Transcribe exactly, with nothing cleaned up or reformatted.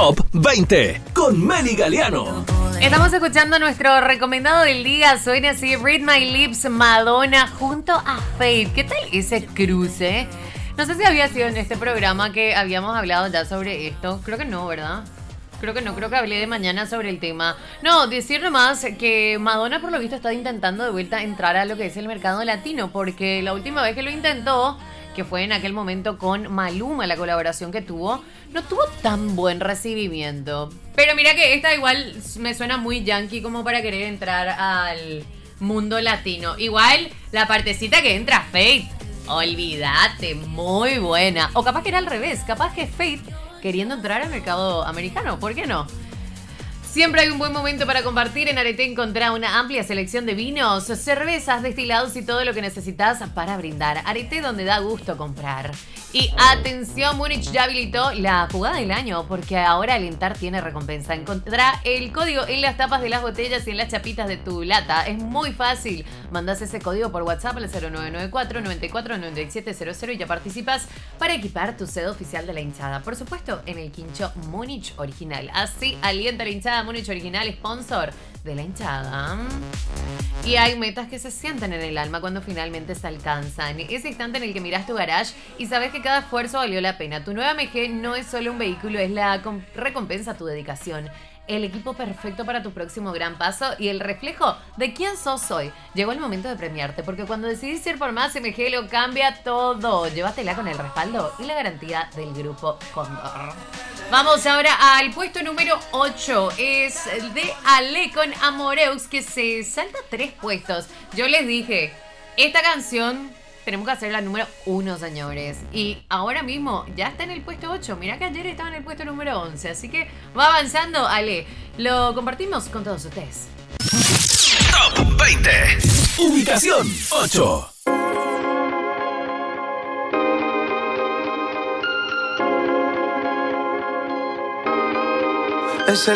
Top veinte con Meli Galeano. Estamos escuchando nuestro recomendado del día. Suena así: Read My Lips, Madonna junto a Faith. ¿Qué tal ese cruce? No sé si había sido en este programa que habíamos hablado ya sobre esto. Creo que no, ¿verdad? Creo que no, creo que hablé de mañana sobre el tema. No, decir nomás que Madonna por lo visto está intentando de vuelta entrar a lo que es el mercado latino, porque la última vez que lo intentó, que fue en aquel momento con Maluma, la colaboración que tuvo, no tuvo tan buen recibimiento. Pero mira que esta igual me suena muy yankee como para querer entrar al mundo latino. Igual la partecita que entra Faith, olvídate, muy buena. O capaz que era al revés, capaz que Faith queriendo entrar al mercado americano, ¿por qué no? Siempre hay un buen momento para compartir. En Arete encontrá una amplia selección de vinos, cervezas, destilados y todo lo que necesitas para brindar. Arete, donde da gusto comprar. Y atención, Múnich ya habilitó la jugada del año, porque ahora alentar tiene recompensa. Encontrá el código en las tapas de las botellas y en las chapitas de tu lata. Es muy fácil. Mandás ese código por WhatsApp al cero nueve nueve cuatro, noventa y cuatro, noventa y siete cero cero y ya participas para equipar tu sed oficial de la hinchada. Por supuesto, en el quincho Múnich original. Así alienta la hinchada Múnich original, sponsor de la hinchada. Y hay metas que se sienten en el alma cuando finalmente se alcanzan. Ese instante en el que miras tu garage y sabes que cada esfuerzo valió la pena. Tu nueva M G no es solo un vehículo, es la recompensa a tu dedicación. El equipo perfecto para tu próximo gran paso y el reflejo de quién sos hoy. Llegó el momento de premiarte, porque cuando decidís ir por más, M G lo cambia todo. Llévatela con el respaldo y la garantía del Grupo Cóndor. Vamos ahora al puesto número ocho. Es de Ale con Amoreux, que se salta tres puestos. Yo les dije, esta canción tenemos que hacer la número uno, señores. Y ahora mismo ya está en el puesto ocho. Mirá que ayer estaba en el puesto número once. Así que va avanzando, Ale. Lo compartimos con todos ustedes. Top veinte. Ubicación ocho. Es el